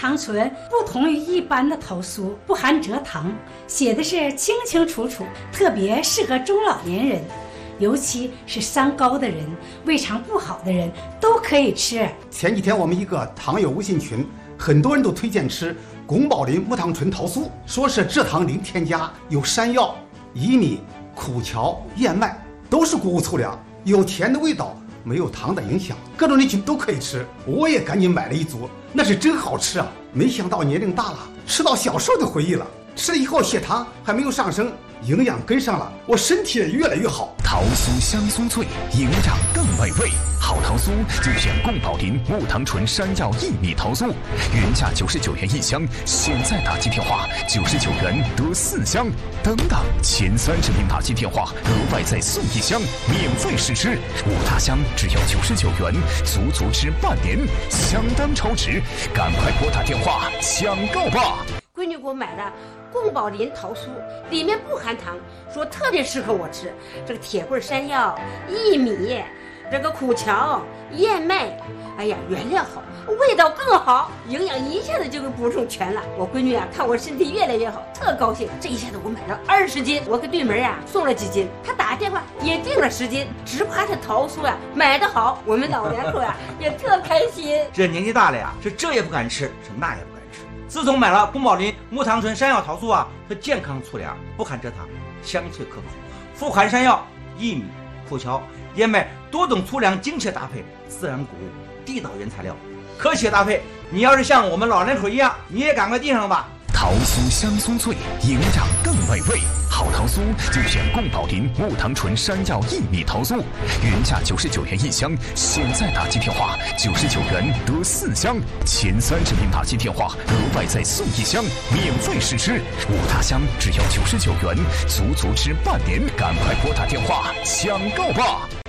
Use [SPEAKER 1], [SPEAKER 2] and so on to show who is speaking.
[SPEAKER 1] 糖醇不同于一般的桃酥，不含蔗糖，写的是清清楚楚，特别适合中老年人，尤其是三高的人、胃肠不好的人都可以吃。
[SPEAKER 2] 前几天我们一个糖友微信群，很多人都推荐吃宫保林木糖醇桃酥，说是蔗糖零添加，有山药、薏米、苦荞、燕麦，都是谷物粗粮，有甜的味道，没有糖的影响，各种人群都可以吃。我也赶紧买了一组，那是真好吃啊！没想到年龄大了，吃到小时候的回忆了。吃了以后血糖还没有上升，营养跟上了，我身体也越来越好。
[SPEAKER 3] 桃酥香酥脆，营养更美味。好桃酥就选宫保林木糖醇山药薏米桃酥，原价99元一箱，现在打击电话99元得4箱。等等，前30名打击电话额外再送1箱，免费试吃，5大箱只要99元，足吃半年，相当超值，赶快拨打电话抢购吧！
[SPEAKER 4] 闺女给我买的宫保林桃酥，里面不含糖，说特别适合我吃。这个铁棍山药、薏米，这个苦荞、燕麦，哎呀，原料好，味道更好，营养一下子就给补充全了。我闺女啊，看我身体越来越好，特高兴。这一下子我买了20斤，我给对门啊送了几斤，她打电话也订了10斤，只怕这桃酥呀买得好，我们老两口呀也特开心。
[SPEAKER 5] 这年纪大了呀，是这也不敢吃，是那也不敢吃。自从买了宫保林木糖醇山药桃酥啊，它健康粗粮，不含蔗糖，香脆可口，富含山药、薏米、苦荞、燕麦多种粗粮精确搭配，自然谷物，地道原材料，科学搭配。你要是像我们老两口一样，你也赶快订上吧。
[SPEAKER 3] 桃酥香酥脆，营养更美味。好桃酥就选宫保林木糖醇山药薏米桃酥，原价99元一箱，现在打击电话99元得4箱，前30名打击电话额外再送1箱，免费试吃，5大箱只要99元，足吃半年，赶快拨打电话抢购吧！